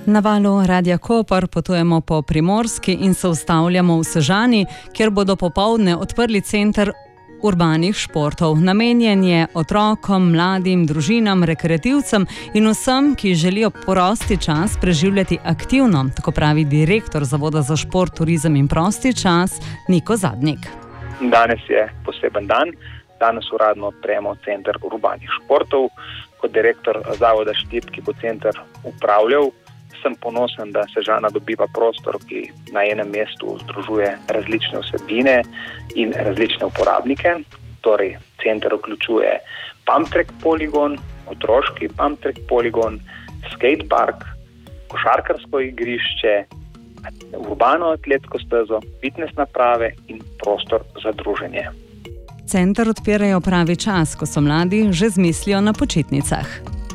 Na valu Radia Koper potujemo po Primorski in se ustavljamo v Sežani, kjer bodo popoldne odprli center urbanih športov. Namenjen je otrokom, mladim, družinam, rekreativcem in vsem, ki želijo prosti čas preživljati aktivno, tako pravi direktor Zavoda za šport, turizem in prosti čas Niko Zadnik. Danes je poseben dan. Danes uradno odpremo center urbanih športov. Kot direktor Zavoda Štip, ki bo center upravljal, sem ponosen, da Sežana dobiva prostor, ki na enem mestu združuje različne vsebine in različne uporabnike. Torej, center vključuje pumptrack poligon, otroški pumptrack poligon, skatepark, košarkarsko igrišče, urbano atletsko stezo, fitness naprave in prostor za druženje. Center odpirajo pravi čas, ko so mladi že z mislijo na počitnicah.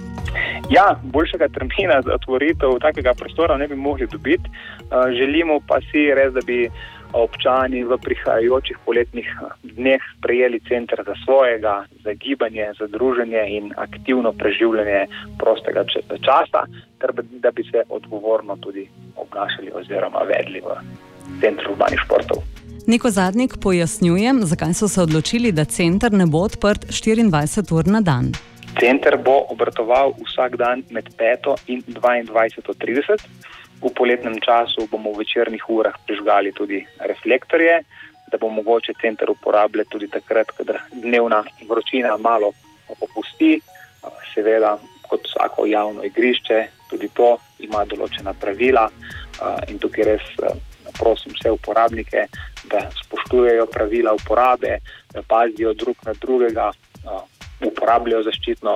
Ja, boljšega termina za otvoritev takega prostora ne bi mogli dobiti. Želimo pa si res, da bi občani v prihajajočih poletnih dneh sprejeli center za svojega, za gibanje, za druženje in aktivno preživljanje prostega časa, ter da bi se odgovorno tudi obnašali oziroma vedli v centru urbanih športov. Niko Zadnik pojasnjuje, zakaj so se odločili, da center ne bo odprt 24 ur na dan. Center bo obratoval vsak dan med 5 in 22:30. V poletnem času bomo v večernih urah prižgali tudi reflektorje, da bo mogoče center uporabljati tudi takrat, kadar dnevna vročina malo popusti. Seveda, kot vsako javno igrišče, tudi to ima določena pravila in tukaj res prosim vse uporabnike, da spoštujejo pravila uporabe, da pazijo drug na drugega, uporabljajo zaščitno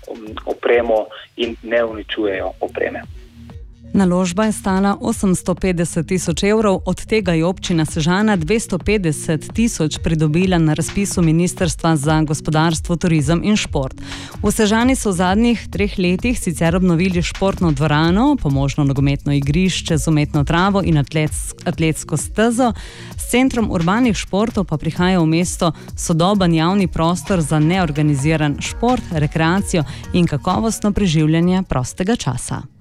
opremo in ne uničujejo opreme. Naložba je stala 850 tisoč evrov, od tega je občina Sežana 250 tisoč pridobila na razpisu Ministrstva za gospodarstvo, turizem in šport. V Sežani so v zadnjih 3 letih sicer obnovili športno dvorano, pomožno nogometno igrišče z umetno travo in atletsko stezo. S centrom urbanih športov pa prihaja v mesto sodoben javni prostor za neorganiziran šport, rekreacijo in kakovostno preživljanje prostega časa.